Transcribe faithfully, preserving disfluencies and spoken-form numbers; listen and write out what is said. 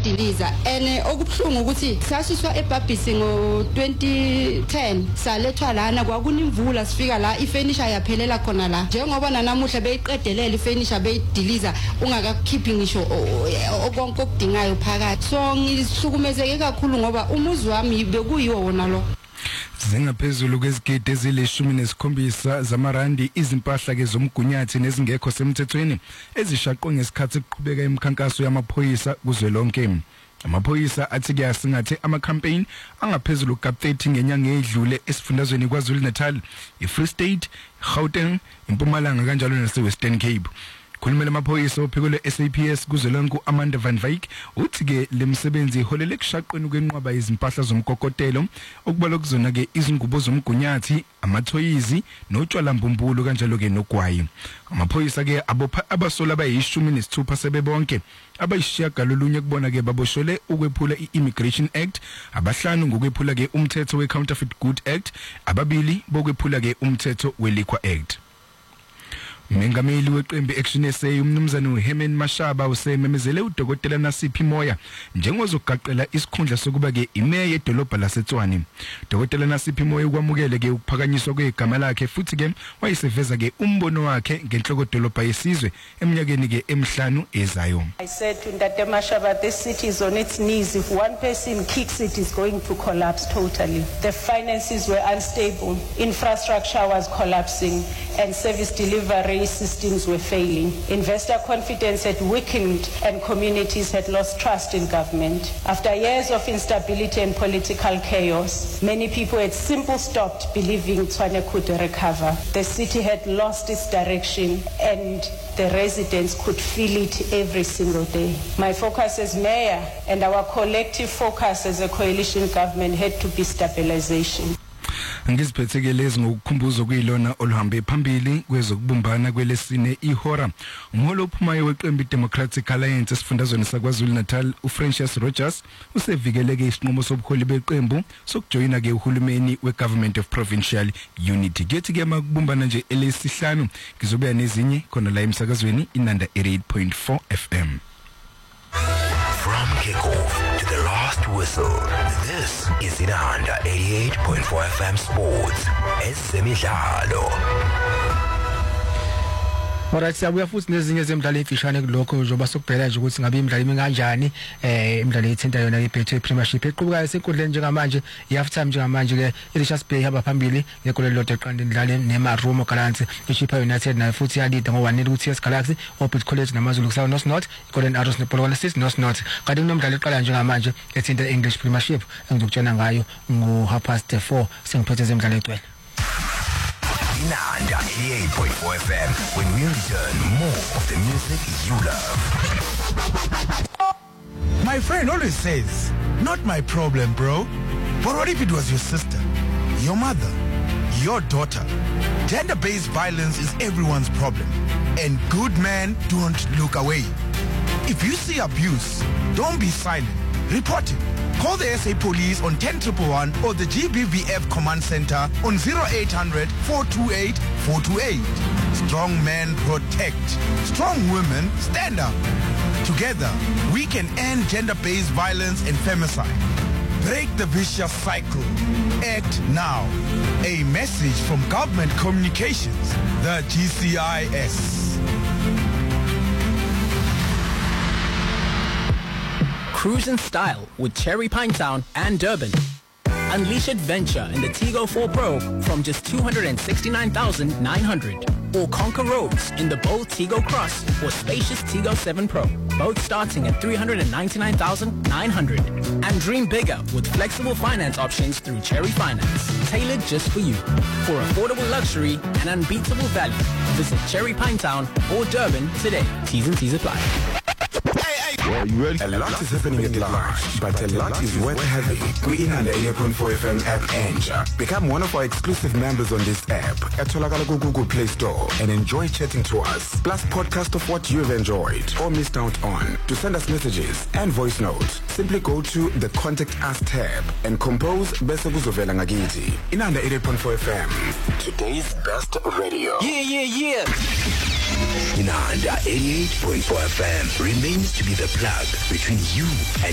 bayadiliza ene okubhlungu ukuthi sasiswa eBhabhisi ngo twenty ten salethwa lana kwakunimvula sifika la ifurniture yaphelela khona la njengoba nanamuhla beyiqedelela ifurniture beyidiliza ungakakhiphi ngisho okonke okudingayo phakathi so ngihlukumezeke kakhulu ngoba umuzi wami bekuyiwo wona lo zingaphezulu kwezigidi ezilishumi nesikhombisa zamarandi izimpahla ke zomgunyathi nezingekho semthethweni ezishaqwe ngesikhathi kuqhubeka imikhankaso yamaphoyisa kuzwelonke. Amaphoyisa athi kuyasingathe ama-campaign angaphezulu ka thirty ngenyanga edlule esifundazweni kwaZulu Natal, iFree State, Gauteng, iMpumalanga kanjalo naseWestern Cape. Khulumela amaphoyisa ophiko le-S A P S kuzwelonke uAmanda van Wyk uthi ke lemsebenzi iholele kushaqweni kwenqwaba izimpahla zomkokotelo okubalwa kuzona ke izingubo zomgunyathi, amathoyizi notshwala mbumbulu kanjalo ke nogwayi. Amaphoyisa ke abopha abasola abayishumi nesithupha sebebonke abayishiya galolunye kubona ke baboshole ukwephula i-Immigration Act, abahlanu ngokwephula ke umthetho we-Counterfeit Good Act, ababili bokwephula ke umthetho we-Liquor Act. Mengameli weqembu Action S A umnumzane uHerman Mashaba usememezele uDokotela Nasiphi Moya njengozogaqela isikhundla sokuba ke imeya yedolobha laseTshwane. Dokotela Nasiphi Moya ukwamukele ke ukuphakanyiswa kwegama lakhe futhi ke wayiseveza ke umbono wakhe ngenhloko dolobha yesizwe eminyakeni ke emhlanu ezayo. I said to Ndate Mashaba, this city is on its knees. If one person kicks it, is going to collapse totally. The finances were unstable, infrastructure was collapsing, and service delivery systems were failing. Investor confidence had weakened and communities had lost trust in government. After years of instability and political chaos, many people had simply stopped believing Tshwane could recover. The city had lost its direction and the residents could feel it every single day. My focus as mayor and our collective focus as a coalition government had to be stabilization. Ngiziphethekelezi ngokukhumbuza kuyilona oluhambe phambili kwezokubumbana kwelesine ihora. Umholo ophumayo weqembu Democratic Alliance esifundazweni sakwaZulu Natal uFrancis Rogers usevikeleke isinqumo sobuholi beqembu sokujoyina ke uhulumeni weGovernment of Provincial Unity. Kethi ke makubumbana nje elesihlanu ngizobuya nezinye khona la emsakazweni Inanda eighty-eight point four F M. From kickoff to the last whistle, this is Inanda eighty-eight point four F M Sports. Ezemidlalo. Alright, siyabuya futhi nezinye zemidlalo efishane kulokho njoba sokubheka nje ukuthi ngabe imidlalo iminganjani eh imidlalo ethinta yona iBetway Premiership equbukayo senkundleni njengamanje i-half time njengamanje ke iRichards Bay hamba phambili ngegoli lodwa eqandeni idlale neMarumo Gallants iChippa United nayo futhi yalida ngo one nil ku T S Galaxy, Orbit College namaZulu kusayo North North, Golden Arrows nePolokwane City North North. Kanti kunomdlalo eqala njengamanje ethinta English Premiership engizokutshena ngayo ngo half past four sengiphethe zemidlalo egcwele. Inanda eighty-eight point four F M, when we return, more of the music you love. My friend always says, not my problem, bro. But what if it was your sister, your mother, your daughter? Gender-based violence is everyone's problem. And good men don't look away. If you see abuse, don't be silent. Report it. Call the S A Police on ten one one one or the G B V F Command Center on zero eight hundred, four two eight, four two eight. Strong men protect. Strong women stand up. Together, we can end gender-based violence and femicide. Break the vicious cycle. Act now. A message from Government Communications, the G C I S. Cruise in style with Cherry Pinetown and Durban. Unleash adventure in the Tigo four Pro from just two hundred sixty-nine thousand nine hundred. Or conquer roads in the bold Tigo Cross or spacious Tigo seven Pro, both starting at three hundred ninety-nine thousand nine hundred. And dream bigger with flexible finance options through Cherry Finance, tailored just for you. For affordable luxury and unbeatable value, visit Cherry Pinetown or Durban today. T's and T's apply. Well, you ready? A lot is happening at large, but a lot is worth having. We in Inanda eighty-eight point four F M app and become one of our exclusive members on this app at Tolakala Google Play Store and enjoy chatting to us. Plus podcast of what you've enjoyed or missed out on. To send us messages and voice notes, simply go to the Contact Us tab and compose Bese Kuzovela Ngakiti. Inanda eighty-eight point four F M, today's best radio. Yeah, yeah, yeah. Inanda eighty-eight point four F M remains to be the plug between you and